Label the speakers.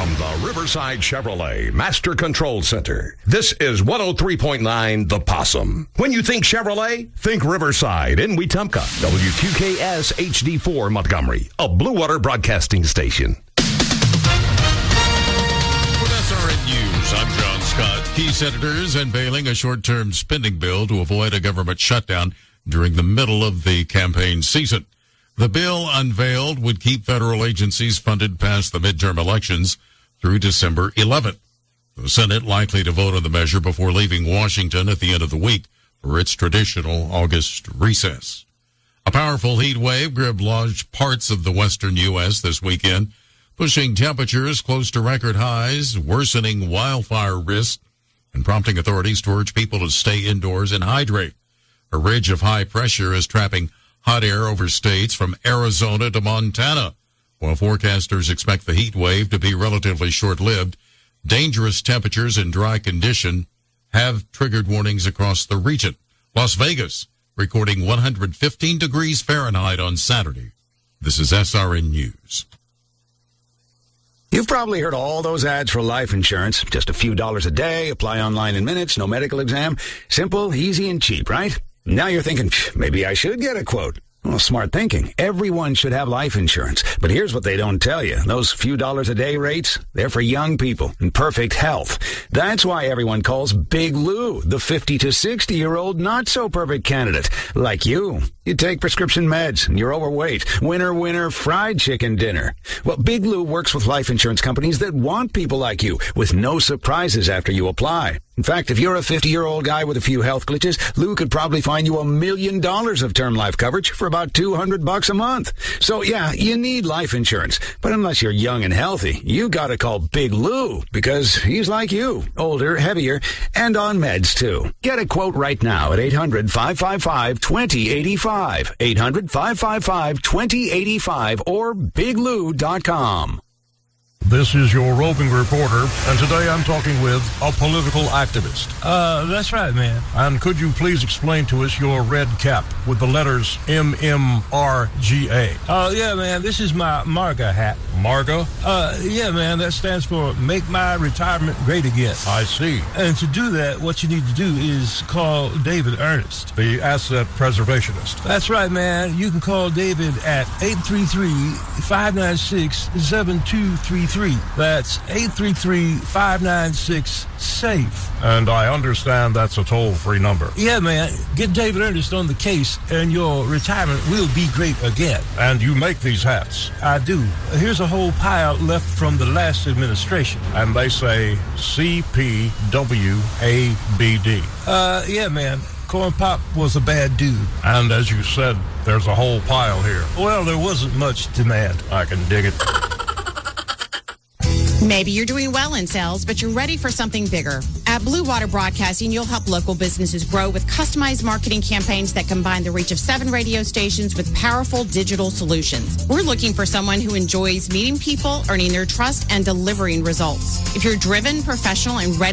Speaker 1: From the Riverside Chevrolet Master Control Center, this is 103.9 The Possum. When you think Chevrolet, think Riverside in Wetumpka. WQKS HD4 Montgomery, a Blue Water Broadcasting station.
Speaker 2: With SRN News, I'm John Scott. Key senators unveiling a short-term spending bill to avoid a government shutdown during the middle of the campaign season. The bill unveiled would keep federal agencies funded past the midterm elections through December 11th. The Senate likely to vote on the measure before leaving Washington at the end of the week for its traditional August recess. A powerful heat wave gripped large parts of the western U.S. this weekend, pushing temperatures close to record highs, worsening wildfire risk, and prompting authorities to urge people to stay indoors and hydrate. A ridge of high pressure is trapping hot air over states from Arizona to Montana. While forecasters expect the heat wave to be relatively short-lived, dangerous temperatures and dry condition have triggered warnings across the region. Las Vegas recording 115 degrees Fahrenheit on Saturday. This is SRN News.
Speaker 3: You've probably heard all those ads for life insurance. Just a few dollars a day, apply online in minutes, no medical exam. Simple, easy, and cheap, right? Now you're thinking, maybe I should get a quote. Well, smart thinking. Everyone should have life insurance. But here's what they don't tell you. Those few dollars a day rates, they're for young people in perfect health. That's why everyone calls Big Lou the 50 to 60-year-old not-so-perfect candidate. Like you. You take prescription meds and you're overweight. Winner, fried chicken dinner. Well, Big Lou works with life insurance companies that want people like you with no surprises after you apply. In fact, if you're a 50-year-old guy with a few health glitches, Lou could probably find you $1 million of term life coverage for about $200 a month. So yeah, you need life insurance. But unless you're young and healthy, you gotta call Big Lou because he's like you. Older, heavier, and on meds too. Get a quote right now at 800-555-2085. 800-555-2085 or biglou.com.
Speaker 4: This is your roving reporter, and today I'm talking with a political activist.
Speaker 5: That's right, man.
Speaker 4: And could you please explain to us your red cap with the letters MMRGA?
Speaker 5: Yeah, man, this is my MARGA hat.
Speaker 4: MARGA?
Speaker 5: Yeah, man, that stands for Make My Retirement Great Again.
Speaker 4: I see.
Speaker 5: And to do that, what you need to do is call David Ernest,
Speaker 4: the asset preservationist.
Speaker 5: That's right, man. You can call David at 833-596-7233. That's 833-596-SAFE.
Speaker 4: And I understand that's a toll-free number.
Speaker 5: Yeah, man. Get David Ernest on the case, and your retirement will be great again.
Speaker 4: And you make these hats?
Speaker 5: I do. Here's a whole pile left from the last administration.
Speaker 4: And they say CPWABD.
Speaker 5: Yeah, man. Corn Pop was a bad dude.
Speaker 4: And as you said, there's a whole pile here.
Speaker 5: Well, there wasn't much demand.
Speaker 4: I can dig it.
Speaker 6: Maybe you're doing well in sales, but you're ready for something bigger. At Blue Water Broadcasting, you'll help local businesses grow with customized marketing campaigns that combine the reach of 7 radio stations with powerful digital solutions. We're looking for someone who enjoys meeting people, earning their trust, and delivering results. If you're driven, professional, and ready